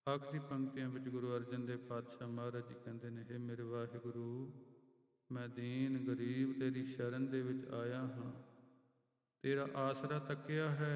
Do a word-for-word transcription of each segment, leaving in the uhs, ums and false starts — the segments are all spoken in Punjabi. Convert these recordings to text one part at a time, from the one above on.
ਆਖਰੀ ਪੰਕਤੀਆਂ ਵਿੱਚ ਗੁਰੂ ਅਰਜਨ ਦੇਵ ਪਾਤਸ਼ਾਹ ਮਹਾਰਾਜ ਜੀ ਕਹਿੰਦੇ ਨੇ, ਹੇ ਮੇਰੇ ਵਾਹਿਗੁਰੂ, ਮੈਂ ਦੀਨ ਗਰੀਬ ਤੇਰੀ ਸ਼ਰਨ ਦੇ ਵਿੱਚ ਆਇਆ ਹਾਂ, ਤੇਰਾ ਆਸਰਾ ਤੱਕਿਆ ਹੈ।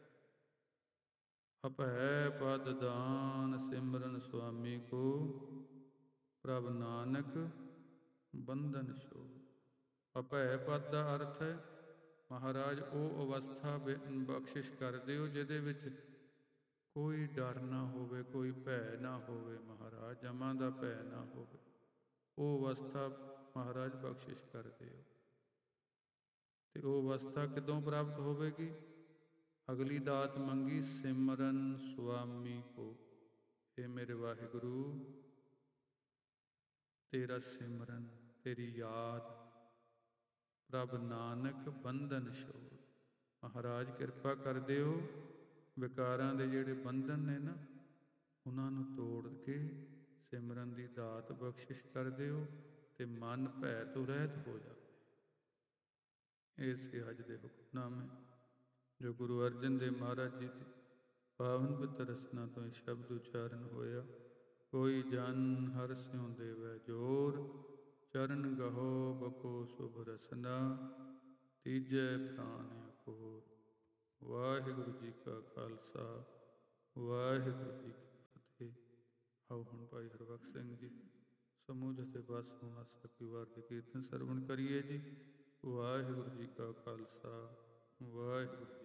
ਅਭੈ ਪਦ ਦਾਨ ਸਿਮਰਨ ਸੁਆਮੀ ਕੋ, ਪ੍ਰਭ ਨਾਨਕ ਬੰਧਨ ਛੋ। ਅਭੈ ਪਦ ਦਾ ਅਰਥ ਹੈ, ਮਹਾਰਾਜ ਉਹ ਅਵਸਥਾ ਬਖਸ਼ਿਸ਼ ਕਰਦੇ ਹੋ ਜਿਹਦੇ ਵਿੱਚ ਕੋਈ ਡਰ ਨਾ ਹੋਵੇ, ਕੋਈ ਭੈ ਨਾ ਹੋਵੇ। ਮਹਾਰਾਜ ਜਮਾਂ ਦਾ ਭੈ ਨਾ ਹੋਵੇ, ਉਹ ਅਵਸਥਾ ਮਹਾਰਾਜ ਬਖਸ਼ਿਸ਼ ਕਰਦੇ ਹੋ। ਤੇ ਉਹ ਅਵਸਥਾ ਕਿਦੋਂ ਪ੍ਰਾਪਤ ਹੋਵੇਗੀ? ਅਗਲੀ ਦਾਤ ਮੰਗੀ, ਸਿਮਰਨ ਸੁਆਮੀ ਕੋ। ਇਹ ਮੇਰੇ ਵਾਹਿਗੁਰੂ, ਤੇਰਾ ਸਿਮਰਨ, ਤੇਰੀ ਯਾਦ, ਪ੍ਰਭ ਨਾਨਕ ਬੰਧਨ ਛੋੜ। ਮਹਾਰਾਜ ਕਿਰਪਾ ਕਰਦੇ ਹੋ, ਵਿਕਾਰਾਂ ਦੇ ਜਿਹੜੇ ਬੰਧਨ ਨੇ ਨਾ, ਉਹਨਾਂ ਨੂੰ ਤੋੜ ਕੇ ਸਿਮਰਨ ਦੀ ਦਾਤ ਬਖਸ਼ਿਸ਼ ਕਰਦੇ ਹੋ ਤੇ ਮਨ ਭੈ ਤੋਂ ਰਹਿਤ ਹੋ ਜਾਵੇ। ਇਹ ਸੀ ਅੱਜ ਦੇ ਹੁਕਮਨਾਮੇ ਜੋ ਗੁਰੂ ਅਰਜਨ ਦੇਵ ਮਹਾਰਾਜ ਜੀ ਦੀ ਪਾਵਨ ਪਵਿੱਤਰ ਰਸਨਾ ਤੋਂ ਇਹ ਸ਼ਬਦ ਉਚਾਰਨ ਹੋਇਆ। ਕੋਈ ਜਨ ਹਰਿ ਸਿਉ ਦੇਵੈ ਜੋਰ, ਚਰਨ ਗਹੋ ਬਖੋ ਸੁਭ ਰਸਨਾ, ਤੀਜੈ ਪ੍ਰਾਨ ਅਖੋਰ। ਵਾਹਿਗੁਰੂ ਜੀ ਕਾ ਖਾਲਸਾ, ਵਾਹਿਗੁਰੂ ਜੀ ਕੀ ਫਤਿਹ। ਆਓ ਹੁਣ ਭਾਈ ਹਰਬਖਸ਼ ਸਿੰਘ ਜੀ ਸਮੂਹ ਜਥੇ ਬਸ ਨੂੰ ਹਾਸਾ ਕੀ ਵਾਰ ਦੇ ਕੀਰਤਨ ਸਰਵਣ ਕਰੀਏ ਜੀ। ਵਾਹਿਗੁਰੂ ਜੀ ਕਾ ਖਾਲਸਾ, ਵਾਹਿਗੁਰੂ।